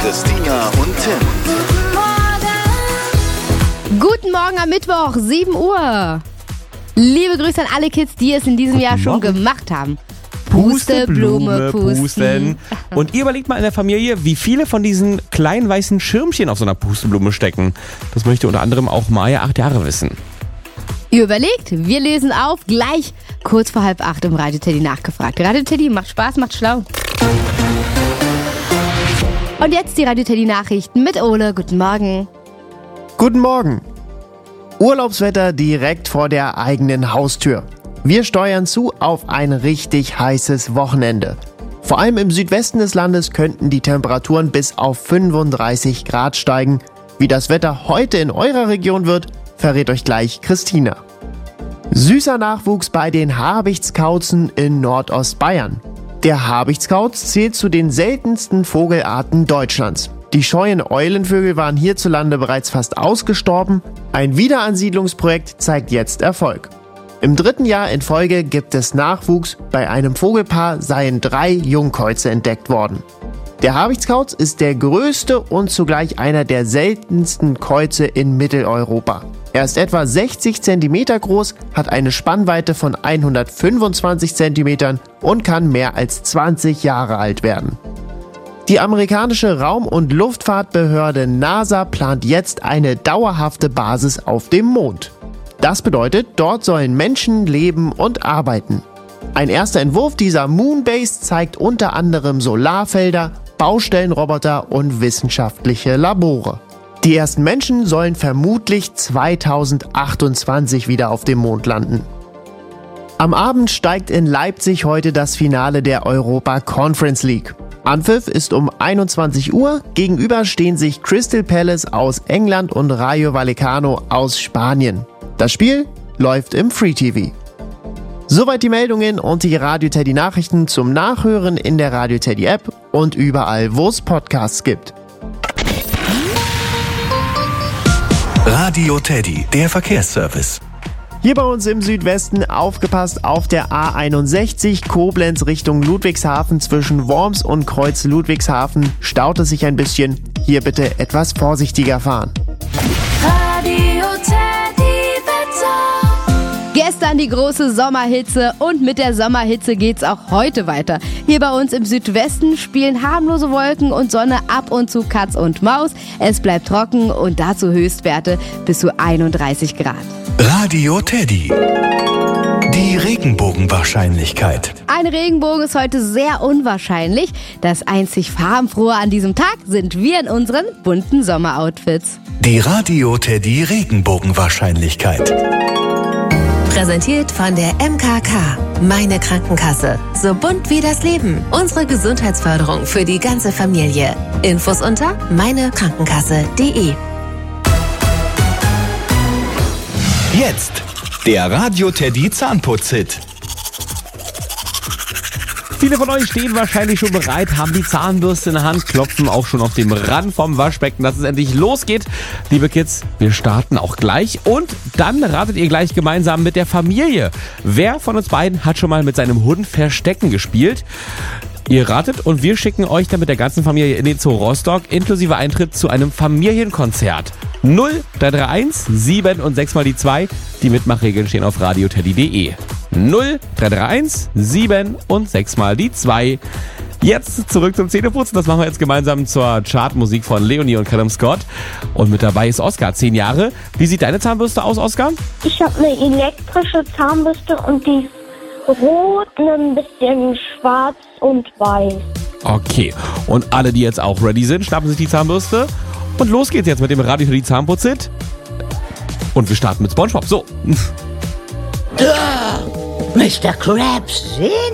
Christina und Tim. Guten Morgen am Mittwoch, 7 Uhr. Liebe Grüße an alle Kids, die es in diesem Jahr schon gemacht haben. Pusteblume pusten. Und ihr überlegt mal in der Familie, wie viele von diesen kleinen weißen Schirmchen auf so einer Pusteblume stecken. Das möchte unter anderem auch Maja, 8 Jahre, wissen. Ihr überlegt, wir lesen auf, gleich kurz vor 7:30 im Radio Teddy nachgefragt. Radio Teddy macht Spaß, macht schlau. Und jetzt die Radio Teddy Nachrichten mit Ole. Guten Morgen. Guten Morgen. Urlaubswetter direkt vor der eigenen Haustür. Wir steuern zu auf ein richtig heißes Wochenende. Vor allem im Südwesten des Landes könnten die Temperaturen bis auf 35 Grad steigen. Wie das Wetter heute in eurer Region wird, verrät euch gleich Christina. Süßer Nachwuchs bei den Habichtskauzen in Nordostbayern. Der Habichtskauz zählt zu den seltensten Vogelarten Deutschlands. Die scheuen Eulenvögel waren hierzulande bereits fast ausgestorben. Ein Wiederansiedlungsprojekt zeigt jetzt Erfolg. Im 3. Jahr in Folge gibt es Nachwuchs. Bei einem Vogelpaar seien 3 Jungkäuze entdeckt worden. Der Habichtskauz ist der größte und zugleich einer der seltensten Käuze in Mitteleuropa. Er ist etwa 60 cm groß, hat eine Spannweite von 125 cm und kann mehr als 20 Jahre alt werden. Die amerikanische Raum- und Luftfahrtbehörde NASA plant jetzt eine dauerhafte Basis auf dem Mond. Das bedeutet, dort sollen Menschen leben und arbeiten. Ein erster Entwurf dieser Moonbase zeigt unter anderem Solarfelder, Baustellenroboter und wissenschaftliche Labore. Die ersten Menschen sollen vermutlich 2028 wieder auf dem Mond landen. Am Abend steigt in Leipzig heute das Finale der Europa Conference League. Anpfiff ist um 21 Uhr, gegenüber stehen sich Crystal Palace aus England und Rayo Vallecano aus Spanien. Das Spiel läuft im Free TV. Soweit die Meldungen und die Radio Teddy Nachrichten zum Nachhören in der Radio Teddy App und überall, wo es Podcasts gibt. Radio Teddy, der Verkehrsservice. Hier bei uns im Südwesten aufgepasst auf der A61 Koblenz Richtung Ludwigshafen zwischen Worms und Kreuz Ludwigshafen. Staut es sich ein bisschen. Hier bitte etwas vorsichtiger fahren. Radio Teddy Wetter. Gestern die große Sommerhitze und mit der Sommerhitze geht's auch heute weiter. Hier bei uns im Südwesten spielen harmlose Wolken und Sonne ab und zu Katz und Maus. Es bleibt trocken und dazu Höchstwerte bis zu 31 Grad. Radio Teddy. Die Regenbogenwahrscheinlichkeit. Ein Regenbogen ist heute sehr unwahrscheinlich. Das einzig Farbenfrohe an diesem Tag sind wir in unseren bunten Sommeroutfits. Die Radio Teddy Regenbogenwahrscheinlichkeit. Präsentiert von der MKK. Meine Krankenkasse. So bunt wie das Leben. Unsere Gesundheitsförderung für die ganze Familie. Infos unter meinekrankenkasse.de. Jetzt der Radio Teddy Zahnputz-Hit. Viele von euch stehen wahrscheinlich schon bereit, haben die Zahnbürste in der Hand, klopfen auch schon auf dem Rand vom Waschbecken, dass es endlich losgeht. Liebe Kids, wir starten auch gleich und dann ratet ihr gleich gemeinsam mit der Familie. Wer von uns beiden hat schon mal mit seinem Hund Verstecken gespielt? Ihr ratet und wir schicken euch dann mit der ganzen Familie in den Zoo Rostock inklusive Eintritt zu einem Familienkonzert. 0331 7 und 6 mal die 2. Die Mitmachregeln stehen auf radioteddy.de. 0331 7 und 6 mal die 2. Jetzt zurück zum Zähneputzen. Das machen wir jetzt gemeinsam zur Chartmusik von Leonie und Callum Scott. Und mit dabei ist Oskar, 10 Jahre. Wie sieht deine Zahnbürste aus, Oskar? Ich habe eine elektrische Zahnbürste und die ist rot, ein bisschen schwarz und weiß. Okay, und alle, die jetzt auch ready sind, schnappen sich die Zahnbürste. Und los geht's jetzt mit dem Radio für die Zahnputz-Hit. Und wir starten mit SpongeBob. So. Mr. Krabs, sehen